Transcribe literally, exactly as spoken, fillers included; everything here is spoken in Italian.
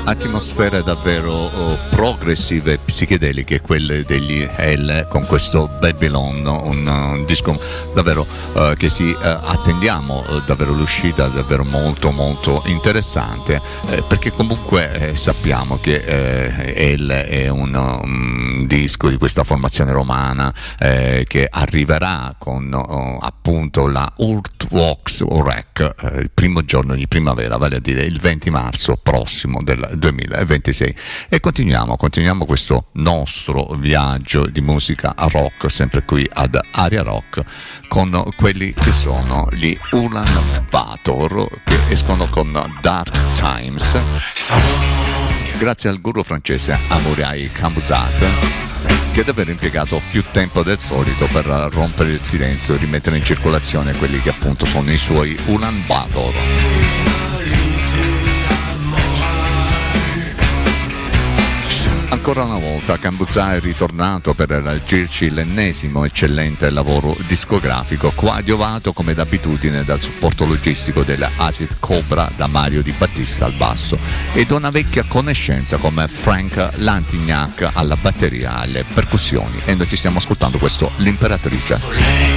atmosfere davvero oh, progressive e psichedeliche, quelle degli Hell, con questo Babylon, un, un disco davvero uh, che si uh, attendiamo uh, davvero l'uscita davvero molto molto interessante, eh, perché comunque eh, sappiamo che eh, Hell è un, un disco di questa formazione romana eh, che arriverà con uh, appunto la Earthworks Rec eh, il primo giorno di primavera, vale a dire il venti marzo prossimo del duemilaventisei, e continuiamo continuiamo questo nostro viaggio di musica rock sempre qui ad Aria Rock con quelli che sono gli Ulan Bator, che escono con Dark Times grazie al guru francese Amourai Kambuzat, che deve aver impiegato più tempo del solito per rompere il silenzio e rimettere in circolazione quelli che appunto sono i suoi Ulan Bator. Ancora una volta Kambuzat è ritornato per elargirci l'ennesimo eccellente lavoro discografico, coadiuvato come d'abitudine dal supporto logistico della Acid Cobra da Mario Di Battista al basso e da una vecchia conoscenza come Frank Lantignac alla batteria e alle percussioni, e noi ci stiamo ascoltando questo L'Imperatrice.